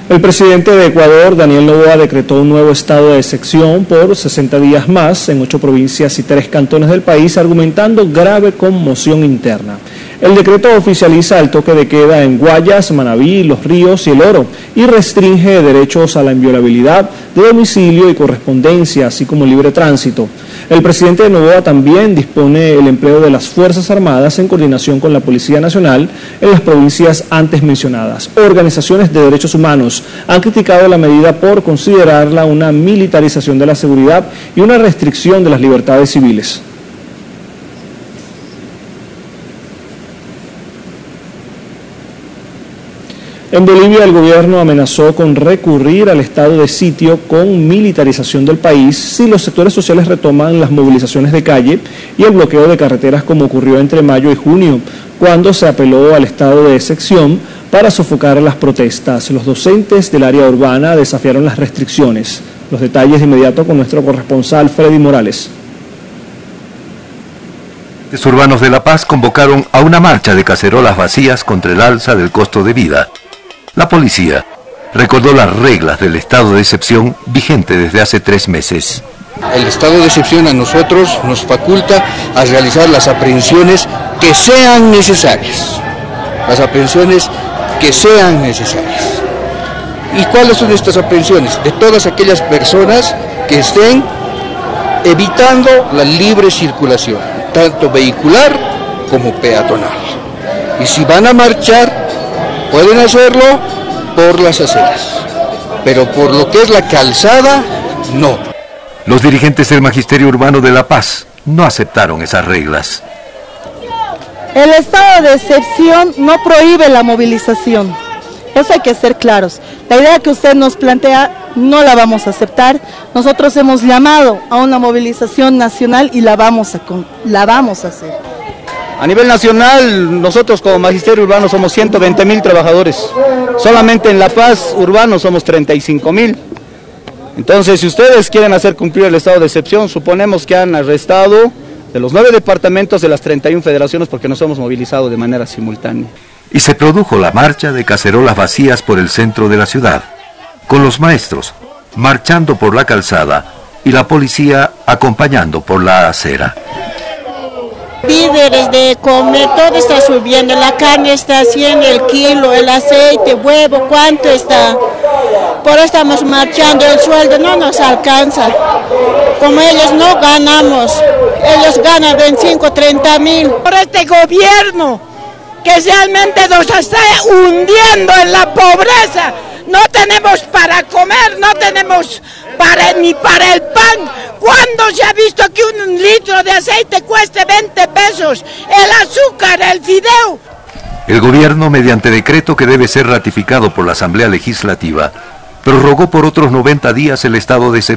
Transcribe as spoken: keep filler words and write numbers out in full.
El presidente de Ecuador, Daniel Noboa, decretó un nuevo estado de excepción por sesenta días más en ocho provincias y tres cantones del país, argumentando grave conmoción interna. El decreto oficializa el toque de queda en Guayas, Manabí, Los Ríos y El Oro y restringe derechos a la inviolabilidad de domicilio y correspondencia, así como el libre tránsito. El presidente de Noboa también dispone el empleo de las Fuerzas Armadas en coordinación con la Policía Nacional en las provincias antes mencionadas. Organizaciones de derechos humanos han criticado la medida por considerarla una militarización de la seguridad y una restricción de las libertades civiles. En Bolivia, el gobierno amenazó con recurrir al estado de sitio con militarización del país si los sectores sociales retoman las movilizaciones de calle y el bloqueo de carreteras como ocurrió entre mayo y junio, cuando se apeló al estado de excepción para sofocar las protestas. Los docentes del área urbana desafiaron las restricciones. Los detalles de inmediato con nuestro corresponsal Freddy Morales. Los urbanos de La Paz convocaron a una marcha de cacerolas vacías contra el alza del costo de vida. La policía recordó las reglas del estado de excepción vigente desde hace tres meses. El estado de excepción a nosotros nos faculta a realizar las aprehensiones que sean necesarias. Las aprehensiones que sean necesarias. ¿Y cuáles son estas aprehensiones? De todas aquellas personas que estén evitando la libre circulación, tanto vehicular como peatonal. Y si van a marchar, pueden hacerlo por las aceras, pero por lo que es la calzada, no. Los dirigentes del Magisterio Urbano de La Paz no aceptaron esas reglas. El estado de excepción no prohíbe la movilización, eso hay que ser claros. La idea que usted nos plantea no la vamos a aceptar. Nosotros hemos llamado a una movilización nacional y la vamos a, la vamos a hacer. A nivel nacional, nosotros como Magisterio Urbano somos ciento veinte mil trabajadores. Solamente en La Paz Urbano somos treinta y cinco mil. Entonces, si ustedes quieren hacer cumplir el estado de excepción, suponemos que han arrestado de los nueve departamentos de las treinta y una federaciones porque nos hemos movilizado de manera simultánea. Y se produjo la marcha de cacerolas vacías por el centro de la ciudad, con los maestros marchando por la calzada y la policía acompañando por la acera. Víveres de comer, todo está subiendo, la carne está a cien el kilo, el aceite, huevo, ¿cuánto está? Por eso estamos marchando, el sueldo no nos alcanza, como ellos no ganamos, ellos ganan veinticinco, treinta mil. Por este gobierno que realmente nos está hundiendo en la pobreza, no tenemos para comer, no tenemos para, ni para el pan. ¿Cuándo se ha visto que un litro de aceite cueste veinte pesos? El azúcar, el fideo. El gobierno, mediante decreto que debe ser ratificado por la Asamblea Legislativa, prorrogó por otros noventa días el estado de excepción.